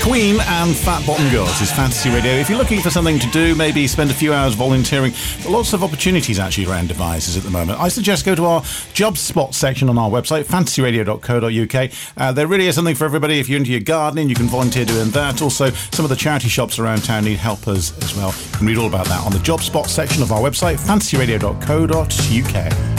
Queen and Fat Bottom Girls is Fantasy Radio. If you're looking for something to do, maybe spend a few hours volunteering, there are lots of opportunities actually around devices at the moment. I suggest go to our job spot section on our website, fantasyradio.co.uk. There really is something for everybody. If you're into your gardening, you can volunteer doing that. Also, some of the charity shops around town need helpers as well. You can read all about that on the job spot section of our website, fantasyradio.co.uk.